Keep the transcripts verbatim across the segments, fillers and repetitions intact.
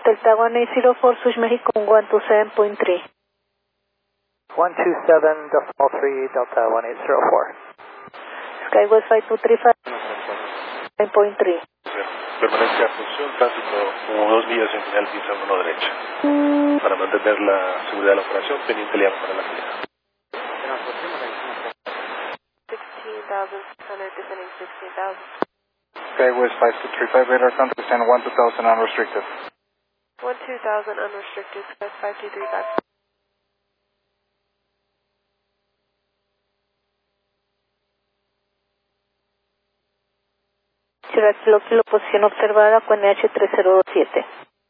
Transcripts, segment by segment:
Delta one eight zero four, switch Mexico one two seven point three. one two seven decimal three, Delta one eight zero four. Skywest five two three five, nine point three. Permanencia a función, tránsito como dos millas en final pista uno derecha. Para mantener la seguridad de la operación, pendiente le llamo para la salida. sixteen thousand six hundred, descending sixteen thousand. Skywest five two three five, radar contact descend one two thousand unrestricted. one two thousand unrestricted, Skywest five two three five. Cherokee Kilo, posición observada con N H tres cero dos siete.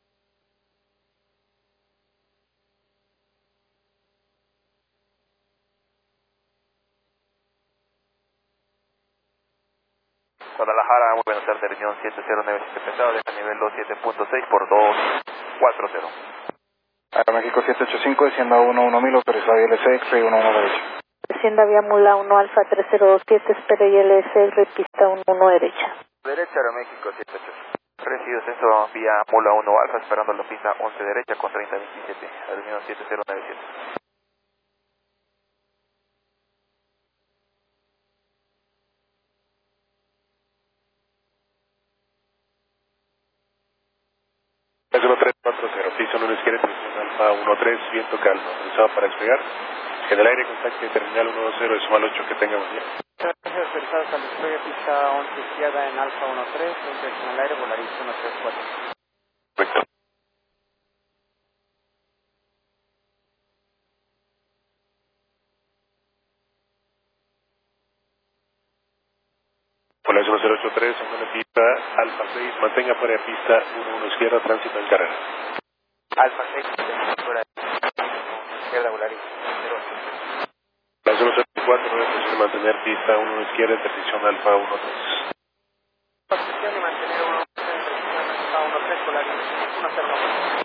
Guadalajara, muy buenas tardes, reunión siete cero nueve siete pesado, de nivel dos siete punto seis por dos cuatro cero. Aeroméxico siete ocho cinco, descienda uno uno mil, autorizado I L C, X-ray uno uno derecha. Descienda vía Mula uno Alfa tres cero dos siete, espera I L S, repista uno uno derecha. Derecha, Aeroméxico siete ocho cinco. Recibido censo vía Mula uno Alfa, esperando la pista once derecha con treinta veintisiete, reunión siete cero nueve siete. uno tres cuatro cero, piso uno izquierda, Alfa uno tres, viento calmo, autorizado para despegar. En el aire contacte terminal uno dos cero, decimal ocho, que tenga buen día. Gracias, autorizados al despegue, pista once izquierda en Alfa uno tres, en el aire, Volaris uno tres cuatro. Perfecto. Volaris uno cero ocho tres, en la pista Alfa seis, mantenga fuera de pista uno uno izquierda, tránsito en carrera. Alfa seis, fuera de izquierda, Volaris cero ocho. La cero cero cuatro, no es mantener pista uno izquierda, intersección Alfa uno tres. Posición y mantener uno tres, Alfa uno tres, Volaris uno cero.